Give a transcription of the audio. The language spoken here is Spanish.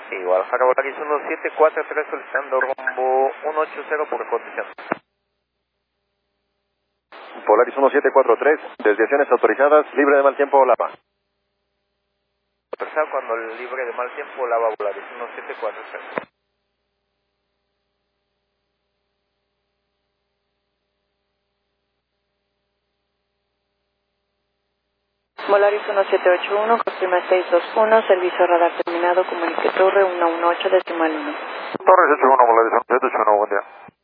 Igual, Jara Volaris 1743 solicitando rumbo 180 por condición. Polaris 1743, desviaciones autorizadas, libre de mal tiempo, lava. Autorizado cuando libre de mal tiempo, lava Volaris 1743. Volaris 1781, confirma 621, servicio radar terminado, comunique torre 118 decimal 1. Torre 181, Volaris 1781, buen día.